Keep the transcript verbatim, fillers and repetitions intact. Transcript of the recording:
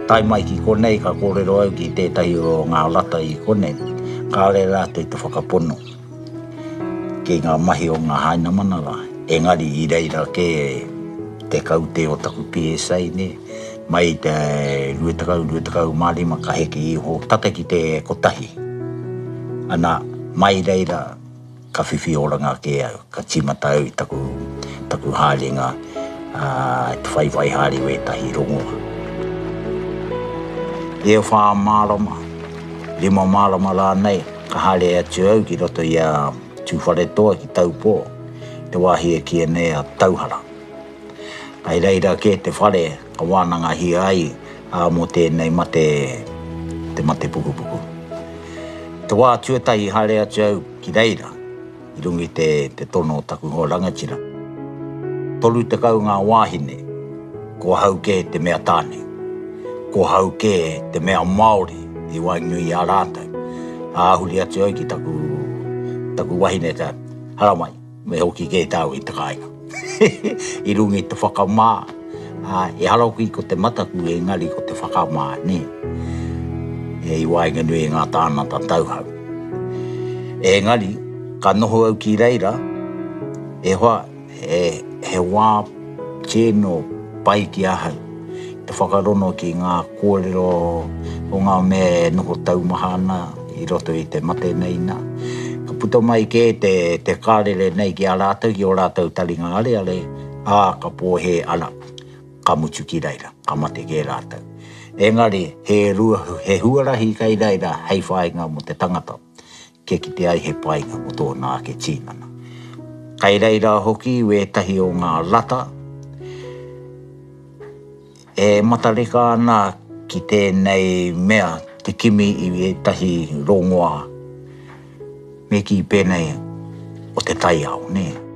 tai mai ki konei ka kōrero au ki tētai o ngā lata i konei. Ka re rātou i te whakapono. Ke ngā mahi o ngā haina manara. Engari i reira ke te kaute o taku P S A ne. Mai te rue takau, rue takau mārima ka heke i ho tate ki te kotahi. Ana mai reira ka whiwhi oranga ke au, ka timata au i taku, taku hālinga, uh, te whaiwai hāri we tahi rongoa. E o wha mārama, lima mārama rānei, ka hāre atu au ki roto i a tūwhare toa ki taupō, te wāhi e kia nei a tauhara. Ai reira ke te whare, ka wānanga hi ai, a mo tēnei mate, te mate puku puku. Te wā tuatai hare atu au ki reira, i rungi te, te tono o taku ho rangatira. Tolu te kau ngā wāhine, ko hau ke te mea tāne, ko hau ke te mea Māori, i wainui a rātou. Āhuri atu au ki taku, taku wahine ta, haramai, me hoki ke tau i te kāinga. I rungi te whakamā, uh, e harauki ko te mataku e ngari ko te whakamā, ne. E i wainga nui ngā tānata tauhau. E ngari, ka noho au ki reira, e hoa, e, he wā tēno pai ki ahau. Te whakarono ki ngā kōrero o ngā me noho taumahana i roto i te mate nei nā. Ka puto mai ke te, te kārere nei ki a rātou, ki o rātou taringa ale ale, a ka pōhe ala, ka mutu ki reira, ka mate ke rātou. Engari, he, rua, he huarahi kai reira hei whainga mo te tangata, ke ki te ai he painga mo tōna ke tīnana. Kai reira hoki, we tahi o ngā lata, e matareka ana ki tēnei mea, te kimi i e tahi rongoa, me ki pēnei o te tai au, ne?